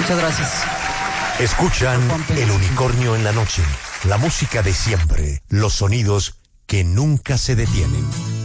Muchas gracias. Escuchan El Unicornio en la Noche, la música de siempre, los sonidos que nunca se detienen.